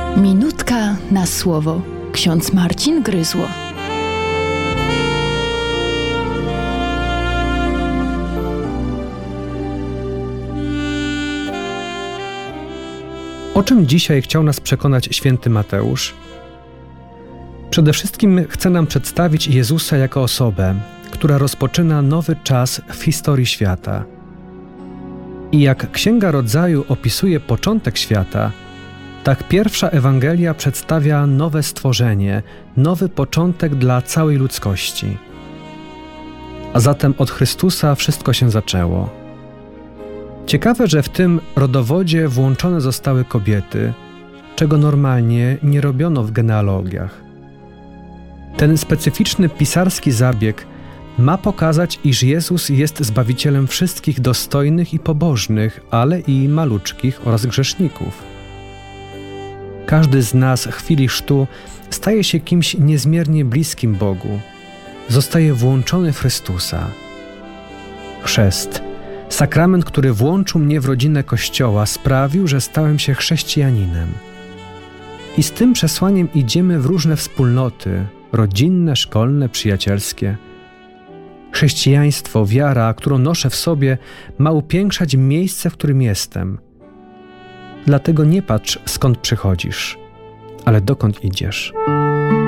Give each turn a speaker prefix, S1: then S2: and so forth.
S1: Minutka na słowo. Ksiądz Marcin Gryzło.
S2: O czym dzisiaj chciał nas przekonać święty Mateusz? Przede wszystkim chce nam przedstawić Jezusa jako osobę, która rozpoczyna nowy czas w historii świata. I jak Księga Rodzaju opisuje początek świata, tak pierwsza Ewangelia przedstawia nowe stworzenie, nowy początek dla całej ludzkości. A zatem od Chrystusa wszystko się zaczęło. Ciekawe, że w tym rodowodzie włączone zostały kobiety, czego normalnie nie robiono w genealogiach. Ten specyficzny pisarski zabieg ma pokazać, iż Jezus jest Zbawicielem wszystkich dostojnych i pobożnych, ale i maluczkich oraz grzeszników. Każdy z nas w chwili chrztu staje się kimś niezmiernie bliskim Bogu. Zostaje włączony w Chrystusa. Chrzest, sakrament, który włączył mnie w rodzinę Kościoła, sprawił, że stałem się chrześcijaninem. I z tym przesłaniem idziemy w różne wspólnoty, rodzinne, szkolne, przyjacielskie. Chrześcijaństwo, wiara, którą noszę w sobie, ma upiększać miejsce, w którym jestem. Dlatego nie patrz, skąd przychodzisz, ale dokąd idziesz.